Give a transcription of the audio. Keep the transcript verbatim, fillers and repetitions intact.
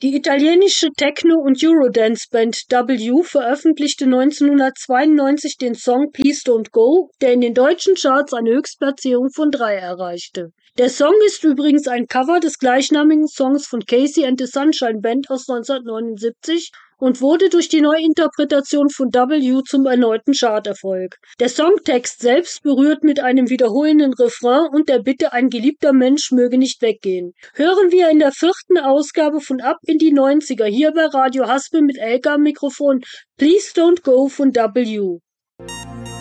Die italienische Techno- und Eurodance-Band W veröffentlichte neunzehnhundertzweiundneunzig den Song Please Don't Go, der in den deutschen Charts eine Höchstplatzierung von drei erreichte. Der Song ist übrigens ein Cover des gleichnamigen Songs von Casey and the Sunshine Band aus neunzehnhundertneunundsiebzig und wurde durch die Neuinterpretation von W zum erneuten Charterfolg. Der Songtext selbst berührt mit einem wiederholenden Refrain und der Bitte, ein geliebter Mensch möge nicht weggehen. Hören wir in der vierten Ausgabe von Ab in die neunziger hier bei Radio Haspel mit Elke am Mikrofon Please Don't Go von W.